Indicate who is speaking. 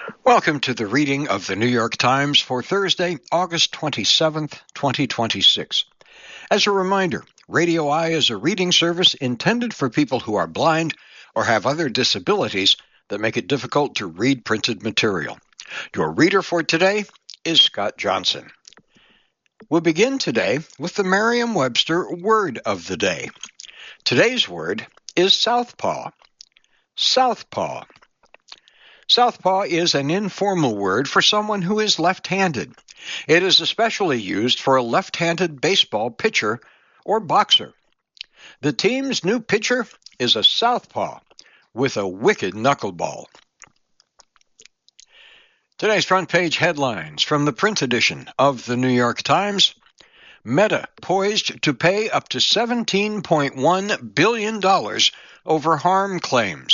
Speaker 1: Welcome to the reading of the New York Times for Thursday, August 27th, 2026. As a reminder, Radio Eye is a reading service intended for people who are blind or have other disabilities that make it difficult to read printed material. Your reader for today is Scott Johnson. We'll begin today with the Merriam-Webster word of the day. Today's word is southpaw. Southpaw. Southpaw is an informal word for someone who is left-handed. It is especially used for a left-handed baseball pitcher or boxer. The team's new pitcher is a southpaw with a wicked knuckleball. Today's front page headlines from the print edition of the New York Times. Meta poised to pay up to $17.1 billion over harm claims.